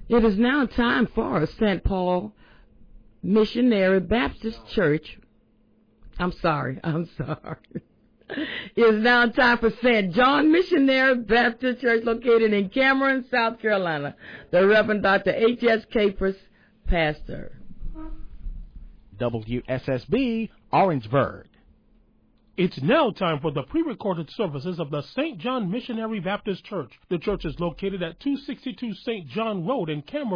It is now time for St. Paul Missionary Baptist Church. I'm sorry. It is now time for St. John Missionary Baptist Church located in Cameron, South Carolina. The Reverend Dr. H.S. Capers, pastor. WSSB, Orangeburg. It's now time for the pre-recorded services of the St. John Missionary Baptist Church. The church is located at 262 St. John Road in Cameron,